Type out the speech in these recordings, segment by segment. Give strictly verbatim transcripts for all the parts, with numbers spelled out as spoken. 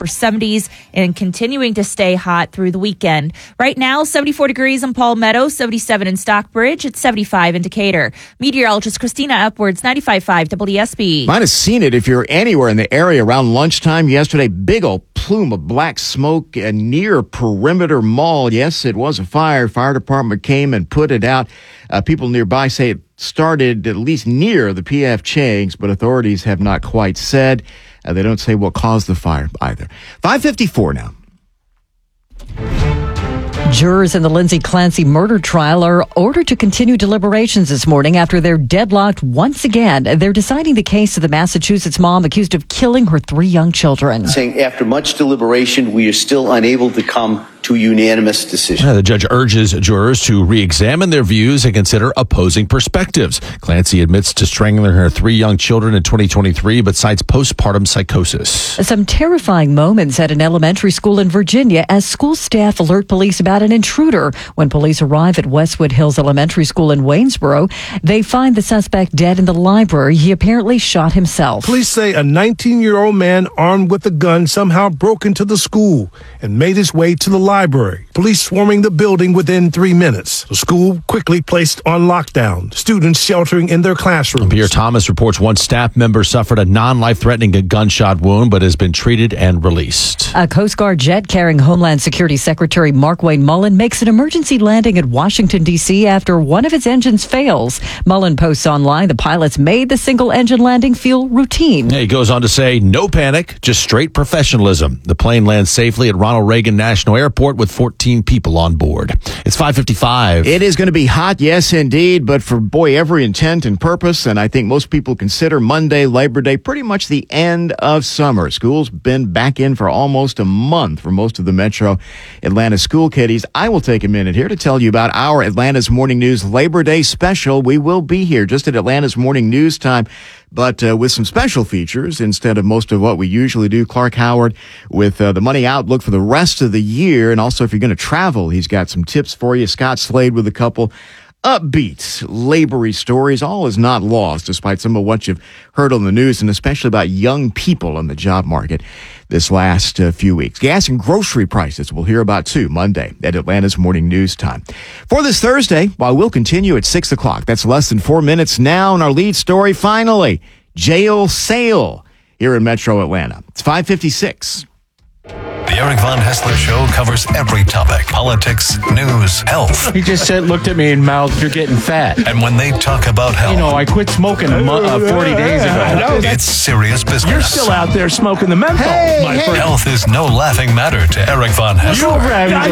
upper seventies and continuing to stay hot through the weekend. Right now, seventy-four degrees in Palmetto, seventy-seven in Stockbridge, it's seventy-five in Decatur. Meteorologist Christina Upwards, ninety-five point five W S B. Might have seen it if you're anywhere in the area around lunchtime yesterday. Big old plume of black smoke uh, near Perimeter Mall. Yes, it was a fire. Fire department came and put it out. Uh, people nearby say it started at least near the P F Chang's, but authorities have not quite said. Uh, they don't say what caused the fire either. five fifty-four now. Jurors in the Lindsay Clancy murder trial are ordered to continue deliberations this morning after they're deadlocked once again. They're deciding the case of the Massachusetts mom accused of killing her three young children. Saying after much deliberation, we are still unable to come to a unanimous decision. Yeah, the judge urges jurors to re-examine their views and consider opposing perspectives. Clancy admits to strangling her three young children in twenty twenty-three, but cites postpartum psychosis. Some terrifying moments at an elementary school in Virginia as school staff alert police about an intruder. When police arrive at Westwood Hills Elementary School in Waynesboro, they find the suspect dead in the library. He apparently shot himself. Police say a nineteen-year-old man armed with a gun somehow broke into the school and made his way to the library. Library. Police swarming the building within three minutes. The school quickly placed on lockdown. Students sheltering in their classrooms. Pierre Thomas reports one staff member suffered a non-life-threatening gunshot wound but has been treated and released. A Coast Guard jet carrying Homeland Security Secretary Markwayne Mullen makes an emergency landing at Washington, D C after one of its engines fails. Mullen posts online the pilots made the single-engine landing feel routine. He goes on to say, no panic, just straight professionalism. The plane lands safely at Ronald Reagan National Airport with fourteen people on board. It's five fifty-five. It is going to be hot, yes, indeed, but for, boy, every intent and purpose, and I think most people consider Monday, Labor Day, pretty much the end of summer. School's been back in for almost a month for most of the metro Atlanta school kiddies. I will take a minute here to tell you about our Atlanta's Morning News Labor Day special. We will be here just at Atlanta's Morning News time, but uh, with some special features instead of most of what we usually do. Clark Howard with uh, the money outlook for the rest of the year. And also, if you're going to travel, he's got some tips for you. Scott Slade with a couple upbeat, labory stories. All is not lost, despite some of what you've heard on the news, and especially about young people in the job market this last uh, few weeks. Gas and grocery prices we'll hear about, too, Monday at Atlanta's Morning News time. For this Thursday, while we'll continue at six o'clock, that's less than four minutes now, and our lead story, finally, jail sale here in Metro Atlanta. It's five fifty-six. The Eric Von Hessler Show covers every topic: politics, news, health. He just said, looked at me and mouthed, "You're getting fat." And when they talk about health, you know, I quit smoking a mo- uh, forty days ago. It's serious business. You're still out there smoking the menthol. Hey, my hey. Health is no laughing matter to Eric Von Hessler. You're I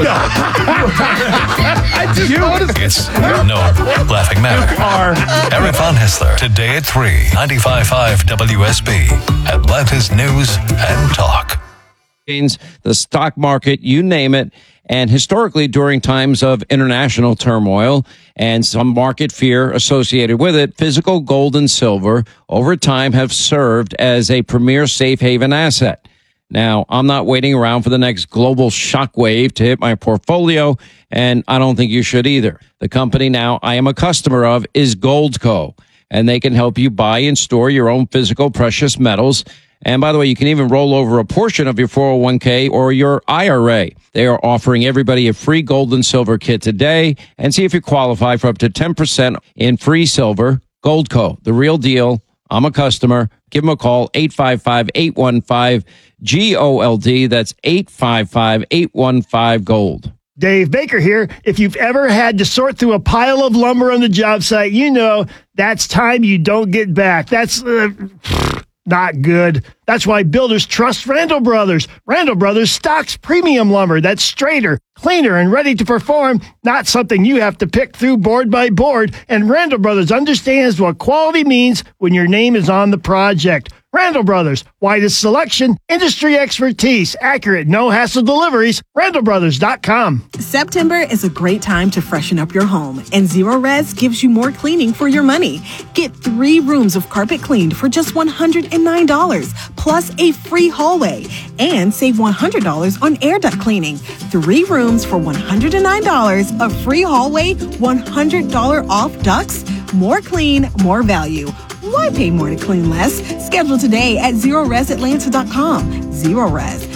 know. I just noticed. It's no laughing matter. Are. Eric Von Hessler, today at three, ninety-five point five W S B, Atlanta's News and Talk. The stock market, you name it. And historically, during times of international turmoil and some market fear associated with it, physical gold and silver over time have served as a premier safe haven asset. Now, I'm not waiting around for the next global shockwave to hit my portfolio, and I don't think you should either. The company now I am a customer of is Goldco, and they can help you buy and store your own physical precious metals. And by the way, you can even roll over a portion of your four oh one k or your I R A. They are offering everybody a free gold and silver kit today, and see if you qualify for up to ten percent in free silver. Goldco, the real deal. I'm a customer. Give them a call, eight five five, eight one five, G O L D. That's eight five five, eight one five, GOLD. Dave Baker here. If you've ever had to sort through a pile of lumber on the job site, you know that's time you don't get back. That's... Uh, Not good. That's why builders trust Randall Brothers. Randall Brothers stocks premium lumber that's straighter, cleaner, and ready to perform, not something you have to pick through board by board. And Randall Brothers understands what quality means when your name is on the project. Randall Brothers, widest selection, industry expertise, accurate, no-hassle deliveries, randall brothers dot com. September is a great time to freshen up your home, and Zero Res gives you more cleaning for your money. Get three rooms of carpet cleaned for just one hundred nine dollars, plus a free hallway, and save one hundred dollars on air duct cleaning. Three rooms for one hundred nine dollars, a free hallway, one hundred dollars off ducts. More clean, more value. Why pay more to clean less? Schedule today at zero res atlanta dot com. Zero Res.